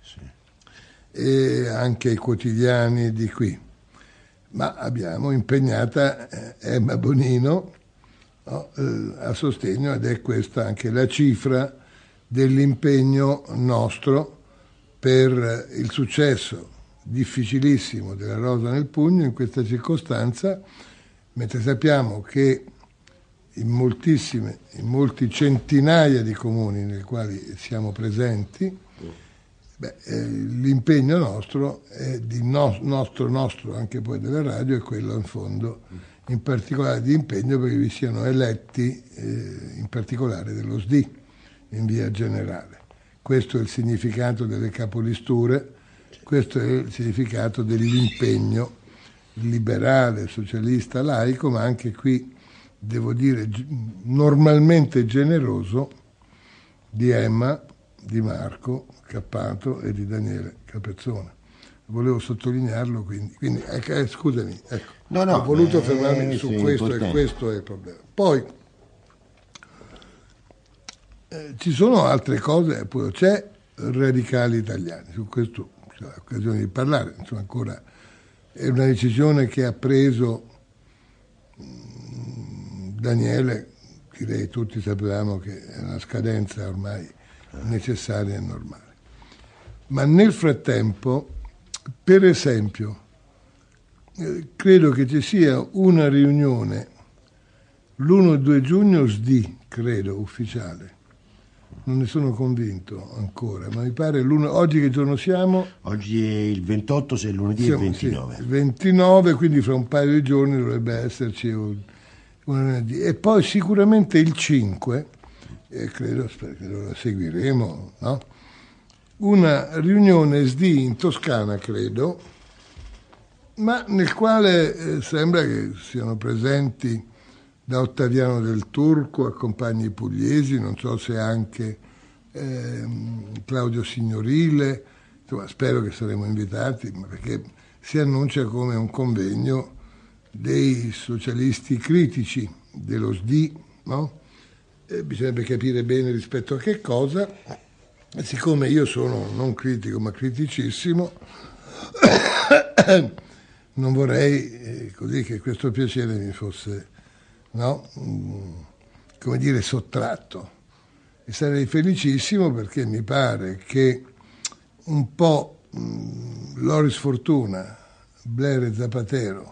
e anche ai quotidiani di qui, ma abbiamo impegnata Emma Bonino, no, a sostegno, ed è questa anche la cifra dell'impegno nostro per il successo difficilissimo della Rosa nel Pugno in questa circostanza, mentre sappiamo che in molti centinaia di comuni nei quali siamo presenti, l'impegno nostro è nostro anche poi della radio, è quello in fondo in particolare di impegno perché vi siano eletti in particolare dello SDI in via generale. Questo è il significato delle capolisture, questo è il significato dell'impegno liberale, socialista, laico, ma anche qui devo dire normalmente generoso di Emma, di Marco Cappato e di Daniele Capezzone. Volevo sottolinearlo, quindi scusami, ecco, no, ho voluto fermarmi su questo, importante. E questo è il problema. Poi ci sono altre cose, poi c'è Radicali Italiani, su questo c'è l'occasione di parlare, insomma ancora è una decisione che ha preso Daniele, direi tutti sapevamo che è una scadenza ormai necessaria e normale. Ma nel frattempo, per esempio, credo che ci sia una riunione l'1 e 2 giugno SDI, credo, ufficiale. Non ne sono convinto ancora, ma mi pare oggi che giorno siamo? Oggi è il 28, se è lunedì è il 29. Sì, il 29, quindi fra un paio di giorni dovrebbe esserci una. E poi sicuramente il 5, credo che lo seguiremo, no? Una riunione SDI in Toscana, credo, ma nel quale sembra che siano presenti da Ottaviano del Turco a compagni pugliesi, non so se anche Claudio Signorile, insomma spero che saremo invitati, perché si annuncia come un convegno dei socialisti critici dello SDI, no? Bisognerebbe capire bene rispetto a che cosa, e siccome io sono non critico ma criticissimo, non vorrei così che questo piacere mi fosse, no? Come dire, sottratto, e sarei felicissimo perché mi pare che un po' Loris Fortuna, Blair e Zapatero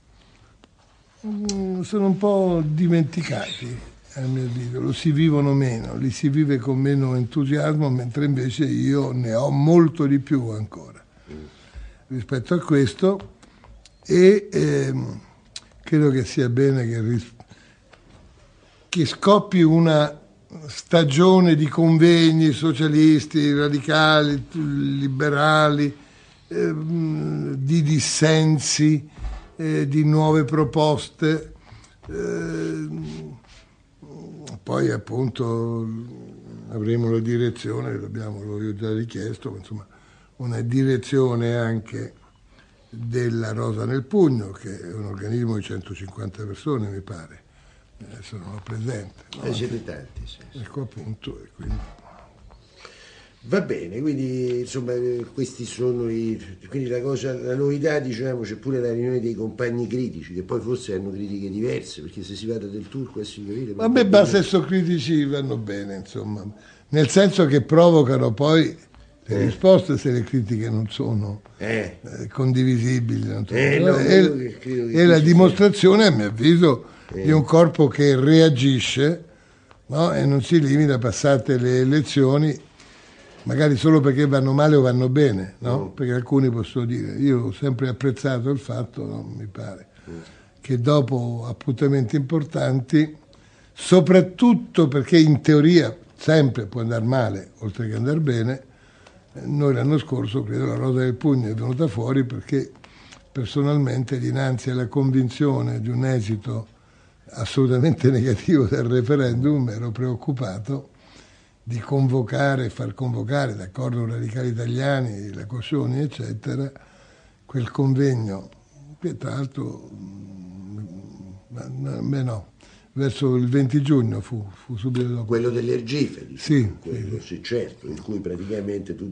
sono un po' dimenticati, a mio avviso, lo si vivono meno, li si vive con meno entusiasmo, mentre invece io ne ho molto di più ancora rispetto a questo, e credo che sia bene che scoppi una stagione di convegni socialisti, radicali, liberali, di dissensi, di nuove proposte. Poi appunto avremo la direzione, l'ho già richiesto, insomma, una direzione anche della Rosa nel Pugno, che è un organismo di 150 persone, mi pare. Adesso non ho presente. No? Siete tanti, sì. Ecco appunto, e quindi. Va bene, quindi insomma questi sono quindi la novità, diciamo, c'è pure la riunione dei compagni critici, che poi forse hanno critiche diverse, perché se si parla del Turco adesso capite. Vabbè, ma adesso critici vanno bene, insomma, nel senso che provocano poi le risposte se le critiche non sono condivisibili, non sono, è la dimostrazione, a mio avviso, di un corpo che reagisce, no? E non si limita, passate le elezioni, magari solo perché vanno male o vanno bene, no? Perché alcuni possono dire, io ho sempre apprezzato il fatto, no? Mi pare, che dopo appuntamenti importanti, soprattutto perché in teoria sempre può andare male, oltre che andare bene, noi l'anno scorso, credo, la Rosa del Pugno è venuta fuori perché personalmente, dinanzi alla convinzione di un esito assolutamente negativo del referendum, ero preoccupato, di convocare, far convocare, d'accordo con i radicali italiani, la Coscioni, eccetera, quel convegno, che tra l'altro, verso il 20 giugno fu subito dopo. Quello delle Ergifedi, sì, quello, sì, certo, in cui praticamente tu